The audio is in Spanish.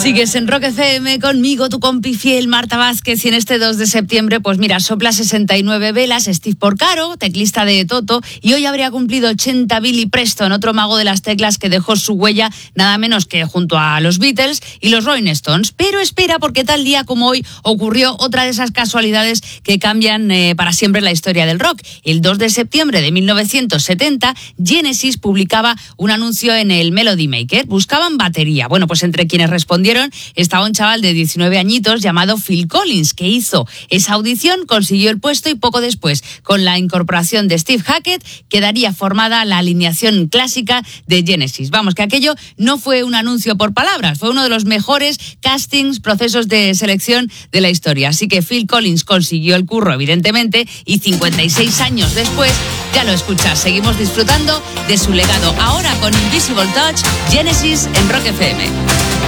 Sigues en Rock FM conmigo, tu compi fiel Marta Vázquez, y en este 2 de septiembre, pues mira, sopla 69 velas Steve Porcaro, teclista de Toto, y hoy habría cumplido 80 Billy Preston, otro mago de las teclas que dejó su huella nada menos que junto a los Beatles y los Rolling Stones. Pero espera, porque tal día como hoy ocurrió otra de esas casualidades que cambian para siempre la historia del rock. El 2 de septiembre de 1970, Genesis publicaba un anuncio en el Melody Maker. Buscaban batería. Bueno, pues entre quienes respondieron estaba un chaval de 19 añitos llamado Phil Collins, que hizo esa audición, consiguió el puesto y poco después, con la incorporación de Steve Hackett, quedaría formada la alineación clásica de Genesis. Vamos, que aquello no fue un anuncio por palabras, fue uno de los mejores castings, procesos de selección de la historia. Así que Phil Collins consiguió el curro, evidentemente, y 56 años después, ya lo escuchas, seguimos disfrutando de su legado. Ahora con Invisible Touch, Genesis en Rock FM.